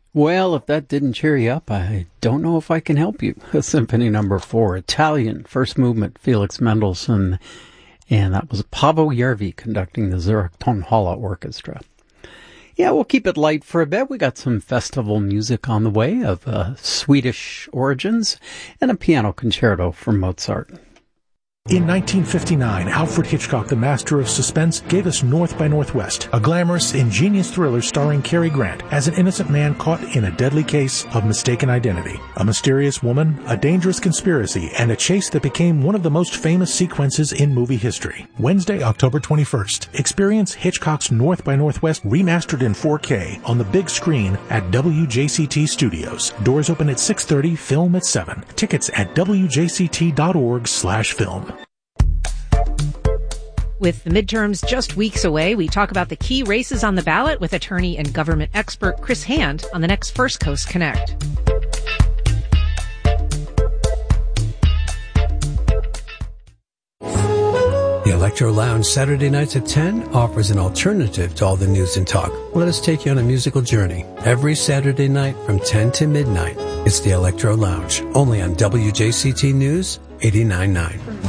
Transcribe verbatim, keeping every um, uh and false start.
Well, if that didn't cheer you up, I don't know if I can help you. Symphony number four, Italian, first movement, Felix Mendelssohn, and that was Paavo Järvi conducting the Zurich Tonhalle Orchestra. Yeah, we'll keep it light for a bit. We got some festival music on the way of uh, Swedish origins and a piano concerto from Mozart. In nineteen fifty-nine, Alfred Hitchcock, the master of suspense, gave us North by Northwest, a glamorous, ingenious thriller starring Cary Grant as an innocent man caught in a deadly case of mistaken identity. A mysterious woman, a dangerous conspiracy, and a chase that became one of the most famous sequences in movie history. Wednesday, October twenty-first. Experience Hitchcock's North by Northwest remastered in four K on the big screen at W J C T Studios. Doors open at six thirty, film at seven. Tickets at W J C T dot org slash film. With the midterms just weeks away, we talk about the key races on the ballot with attorney and government expert Chris Hand on the next First Coast Connect. The Electro Lounge Saturday nights at ten offers an alternative to all the news and talk. Let us take you on a musical journey. Every Saturday night from ten to midnight, it's the Electro Lounge, only on W J C T News eighty-nine point nine.